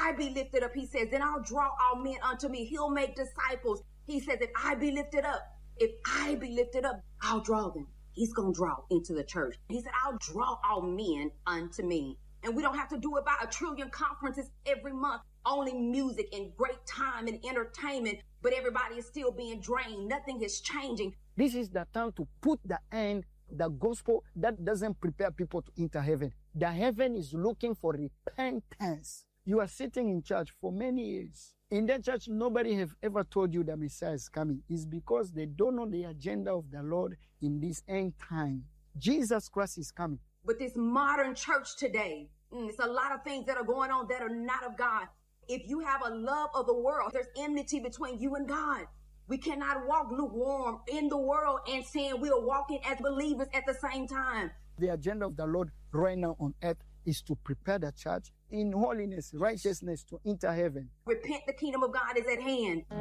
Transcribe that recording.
I be lifted up, he says, then I'll draw all men unto me. He'll make disciples. He says, if I be lifted up, I'll draw them. He's going to draw into the church. He said, I'll draw all men unto me. And we don't have to do it by a trillion conferences every month, only music and great time and entertainment, but everybody is still being drained. Nothing is changing. This is the time to put the end, the gospel that doesn't prepare people to enter heaven. The heaven is looking for repentance. You are sitting in church for many years. In that church, nobody have ever told you the Messiah is coming. It's because they don't know the agenda of the Lord in this end time. Jesus Christ is coming. But this modern church today, it's a lot of things that are going on that are not of God. If you have a love of the world, there's enmity between you and God. We cannot walk lukewarm in the world and saying we are walking as believers at the same time. The agenda of the Lord right now on earth is to prepare the church in holiness, righteousness to enter heaven. Repent, the kingdom of God is at hand.